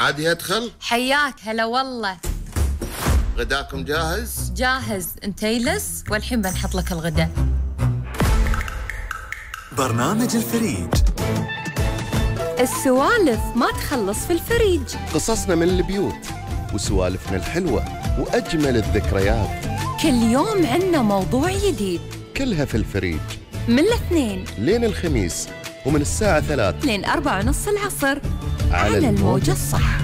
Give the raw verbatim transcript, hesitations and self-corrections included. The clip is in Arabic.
عادي أدخل؟ حياك هلا والله. غداكم جاهز؟ جاهز، انت يلس والحين بنحط لك الغداء. برنامج الفريج. السوالف ما تخلص في الفريج. قصصنا من البيوت وسوالفنا الحلوة وأجمل الذكريات. كل يوم عنا موضوع جديد، كلها في الفريج، من الاثنين لين الخميس، ومن الساعة ثلاث لين أربعة ونص العصر، على الموجة الصح.